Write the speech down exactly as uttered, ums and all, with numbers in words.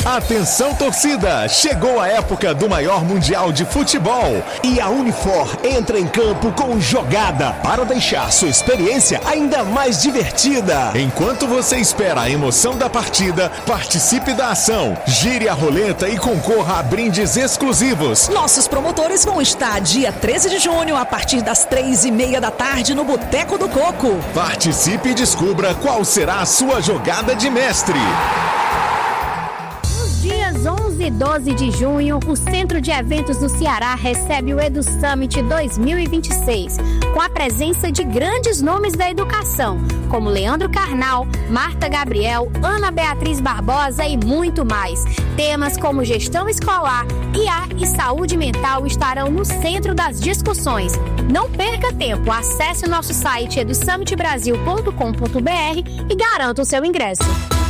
Atenção, torcida! Chegou a época do maior mundial de futebol e a Unifor entra em campo com jogada para deixar sua experiência ainda mais divertida. Enquanto você espera a emoção da partida, participe da ação, gire a roleta e concorra a brindes exclusivos. Nossos promotores vão estar dia treze de junho a partir das três e meia da tarde no Boteco do Coco. Participe e descubra qual será a sua jogada de mestre. Dias onze e doze de junho, o Centro de Eventos do Ceará recebe o Edu Summit dois mil e vinte e seis, com a presença de grandes nomes da educação, como Leandro Carnal, Marta Gabriel, Ana Beatriz Barbosa e muito mais. Temas como gestão escolar, I A e saúde mental estarão no centro das discussões. Não perca tempo, acesse o nosso site edu summit brasil ponto com ponto b r e garanta o seu ingresso.